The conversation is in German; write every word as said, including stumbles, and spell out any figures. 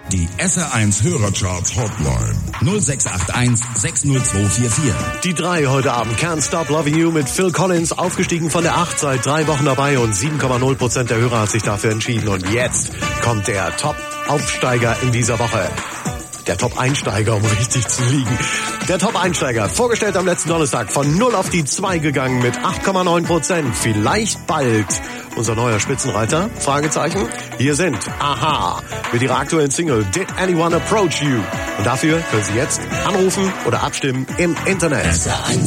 Die S R eins Hörercharts Hotline null sechs acht eins sechs null zwei vier vier. Die drei heute Abend. Can't Stop Loving You mit Phil Collins, aufgestiegen von der acht, seit drei Wochen dabei und sieben Komma null Prozent der Hörer hat sich dafür entschieden. Und jetzt kommt der Top-Aufsteiger in dieser Woche. Der Top-Einsteiger, um richtig zu liegen. Der Top-Einsteiger, vorgestellt am letzten Donnerstag, von null auf die zwei gegangen mit acht Komma neun Prozent. Vielleicht bald unser neuer Spitzenreiter? Fragezeichen. Hier sind a-ha mit ihrer aktuellen Single Did Anyone Approach You? Und dafür können Sie jetzt anrufen oder abstimmen im Internet.